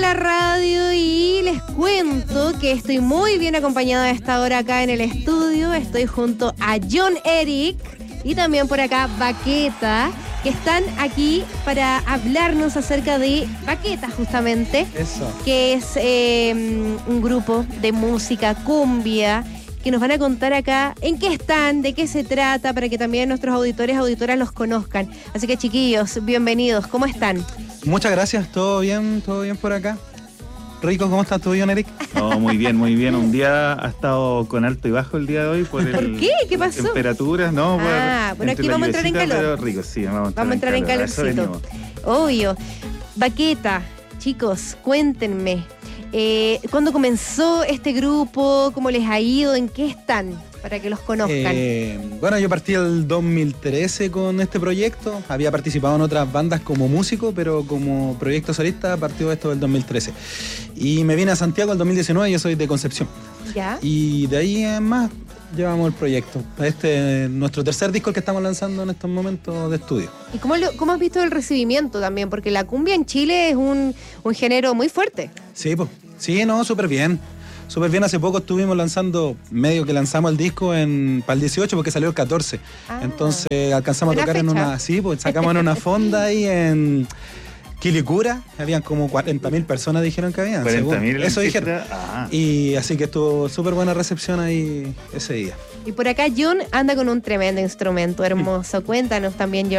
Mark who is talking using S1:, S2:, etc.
S1: la radio y les cuento que estoy muy bien acompañada a esta hora acá en el estudio. Estoy junto a John Eric y también por acá Baqueta, que están aquí para hablarnos acerca de Baqueta justamente.
S2: Eso.
S1: Que es un grupo de música cumbia que nos van a contar acá en qué están, de qué se trata, para que también nuestros auditores y auditoras los conozcan. Así que chiquillos, bienvenidos. ¿Cómo están?
S2: Muchas gracias, todo bien por acá. Rico, ¿cómo estás tú, John Eric?
S3: No, muy bien, muy bien. Un día ha estado con alto y bajo el día de hoy por
S1: qué? ¿Qué pasó?
S3: Las temperaturas, ¿no?
S1: Bueno, aquí vamos a entrar en calor.
S3: Pero rico, sí, vamos a entrar
S1: en calorcito. Obvio. Baqueta, chicos, cuéntenme. ¿Cuándo comenzó este grupo? ¿Cómo les ha ido? ¿En qué están? Para que los conozcan.
S2: Bueno, yo partí el 2013 con este proyecto. Había participado en otras bandas como músico, pero como proyecto solista partió esto del 2013. Y me vine a Santiago el 2019, yo soy de Concepción.
S1: ¿Ya?
S2: Y de ahí en más llevamos el proyecto. Este es nuestro tercer disco que estamos lanzando en estos momentos de estudio.
S1: ¿Y cómo has visto el recibimiento también? Porque la cumbia en Chile es un género muy fuerte.
S2: Sí, pues. Sí, no, súper bien. Súper bien, hace poco estuvimos lanzando, medio que lanzamos el disco para el 18 porque salió el 14. Entonces alcanzamos a tocar fecha. Sacamos en una fonda ahí en Quilicura, habían como 40.000 personas dijeron que habían.
S3: 40.000
S2: eso dijeron. Y así que estuvo súper buena recepción ahí ese día.
S1: Y por acá John anda con un tremendo instrumento hermoso. Cuéntanos también, John.